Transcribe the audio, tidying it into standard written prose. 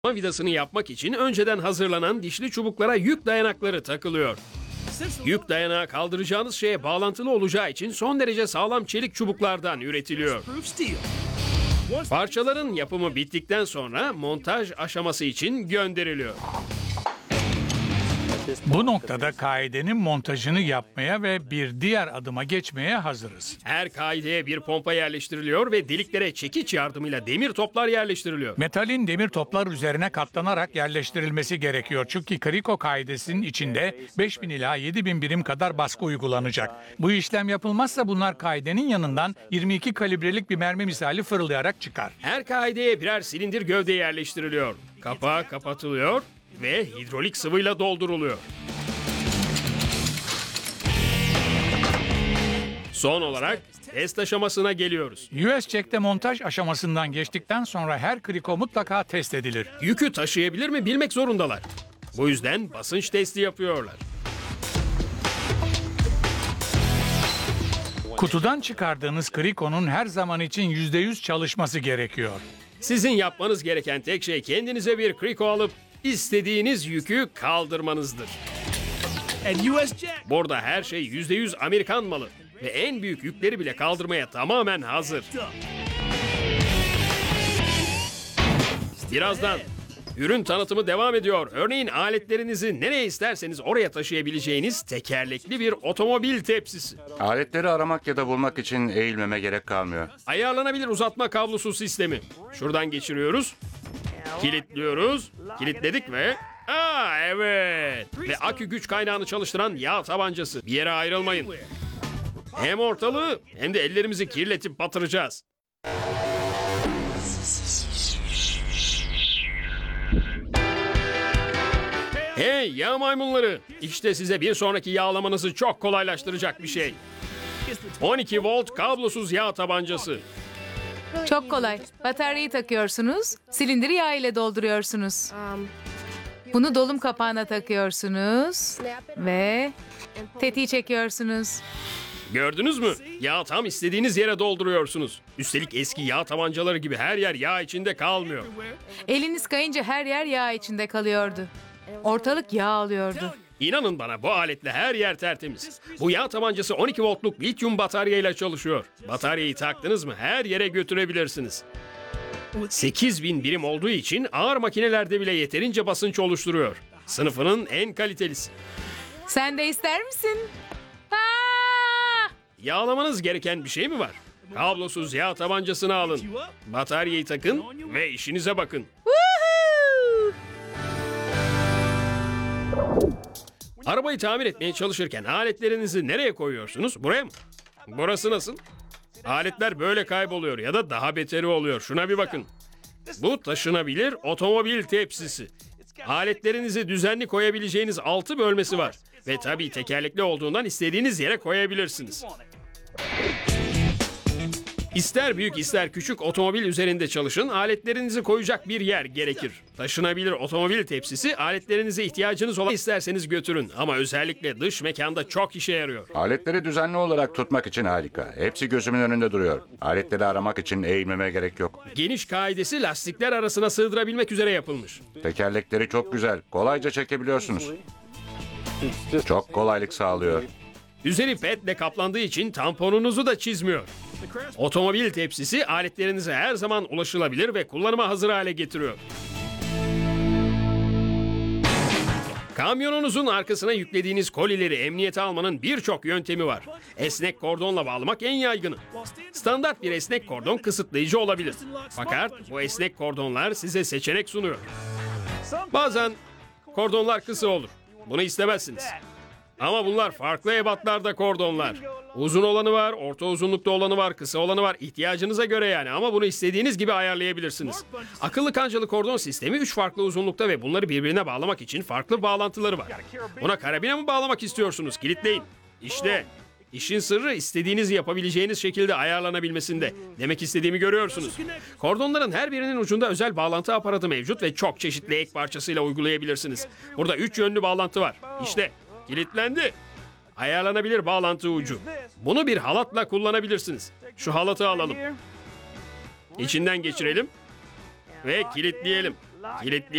Vidasını yapmak için önceden hazırlanan dişli çubuklara yük dayanakları takılıyor. Yük dayanağı kaldıracağınız şeye bağlantılı olacağı için son derece sağlam çelik çubuklardan üretiliyor. Parçaların yapımı bittikten sonra montaj aşaması için gönderiliyor. Bu noktada kaidenin montajını yapmaya ve bir diğer adıma geçmeye hazırız. Her kaideye bir pompa yerleştiriliyor ve deliklere çekiç yardımıyla demir toplar yerleştiriliyor. Metalin demir toplar üzerine katlanarak yerleştirilmesi gerekiyor. Çünkü Kriko kaidesinin içinde 5000 ila 7000 birim kadar baskı uygulanacak. Bu işlem yapılmazsa bunlar kaidenin yanından 22 kalibrelik bir mermi misali fırlayarak çıkar. Her kaideye birer silindir gövde yerleştiriliyor. Kapağı kapatılıyor ve hidrolik sıvıyla dolduruluyor. Son olarak test aşamasına geliyoruz. US Check'te montaj aşamasından geçtikten sonra her kriko mutlaka test edilir. Yükü taşıyabilir mi bilmek zorundalar. Bu yüzden basınç testi yapıyorlar. Kutudan çıkardığınız krikonun her zaman için %100 çalışması gerekiyor. Sizin yapmanız gereken tek şey kendinize bir kriko alıp istediğiniz yükü kaldırmanızdır. Burada her şey %100 Amerikan malı ve en büyük yükleri bile kaldırmaya tamamen hazır. Birazdan ürün tanıtımı devam ediyor. Örneğin aletlerinizi nereye isterseniz oraya taşıyabileceğiniz tekerlekli bir otomobil tepsisi. Aletleri aramak ya da bulmak için eğilmeme gerek kalmıyor. Ayarlanabilir uzatma kablosu sistemi. Şuradan geçiriyoruz. Kilitliyoruz. Kilitledik ve... evet. Ve akü güç kaynağını çalıştıran yağ tabancası. Bir yere ayrılmayın. Hem ortalığı hem de ellerimizi kirletip batıracağız. Hey yağ maymunları! İşte size bir sonraki yağlamanızı çok kolaylaştıracak bir şey. 12 volt kablosuz yağ tabancası. Çok kolay. Bataryayı takıyorsunuz, silindiri yağ ile dolduruyorsunuz. Bunu dolum kapağına takıyorsunuz ve tetiği çekiyorsunuz. Gördünüz mü? Yağ tam istediğiniz yere dolduruyorsunuz. Üstelik eski yağ tabancaları gibi her yer yağ içinde kalmıyor. Eliniz kayınca her yer yağ içinde kalıyordu. Ortalık yağ alıyordu. İnanın bana bu aletle her yer tertemiz. Bu yağ tabancası 12 voltluk lityum bataryayla çalışıyor. Bataryayı taktınız mı her yere götürebilirsiniz. 8000 birim olduğu için ağır makinelerde bile yeterince basınç oluşturuyor. Sınıfının en kalitelisi. Sen de ister misin? Aa! Yağlamanız gereken bir şey mi var? Kablosuz yağ tabancasını alın. Bataryayı takın ve işinize bakın. Woohoo! Arabayı tamir etmeye çalışırken aletlerinizi nereye koyuyorsunuz? Buraya mı? Burası nasıl? Aletler böyle kayboluyor ya da daha beteri oluyor. Şuna bir bakın. Bu taşınabilir otomobil tepsisi. Aletlerinizi düzenli koyabileceğiniz 6 bölmesi var. Ve tabii tekerlekli olduğundan istediğiniz yere koyabilirsiniz. İster büyük ister küçük otomobil üzerinde çalışın, aletlerinizi koyacak bir yer gerekir. Taşınabilir otomobil tepsisi aletlerinize ihtiyacınız olan isterseniz götürün ama özellikle dış mekanda çok işe yarıyor. Aletleri düzenli olarak tutmak için harika. Hepsi gözümün önünde duruyor. Aletleri aramak için eğilmeme gerek yok. Geniş kaidesi lastikler arasına sığdırabilmek üzere yapılmış. Tekerlekleri çok güzel. Kolayca çekebiliyorsunuz. Çok kolaylık sağlıyor. Üzeri petle kaplandığı için tamponunuzu da çizmiyor. Otomobil tepsisi aletlerinize her zaman ulaşılabilir ve kullanıma hazır hale getiriyor. Kamyonunuzun arkasına yüklediğiniz kolileri emniyete almanın birçok yöntemi var. Esnek kordonla bağlamak en yaygını. Standart bir esnek kordon kısıtlayıcı olabilir. Fakat bu esnek kordonlar size seçenek sunuyor. Bazen kordonlar kısa olur. Bunu istemezsiniz. Ama bunlar farklı ebatlarda kordonlar. Uzun olanı var, orta uzunlukta olanı var, kısa olanı var. İhtiyacınıza göre yani ama bunu istediğiniz gibi ayarlayabilirsiniz. Akıllı kancalı kordon sistemi 3 farklı uzunlukta ve bunları birbirine bağlamak için farklı bağlantıları var. Buna karabine mi bağlamak istiyorsunuz? Kilitleyin. İşte işin sırrı istediğinizi yapabileceğiniz şekilde ayarlanabilmesinde. Demek istediğimi görüyorsunuz. Kordonların her birinin ucunda özel bağlantı aparatı mevcut ve çok çeşitli ek parçasıyla uygulayabilirsiniz. Burada 3 yönlü bağlantı var. İşte kilitlendi. Ayarlanabilir bağlantı ucu. Bunu bir halatla kullanabilirsiniz. Şu halatı alalım. İçinden geçirelim ve kilitleyelim. Kilitli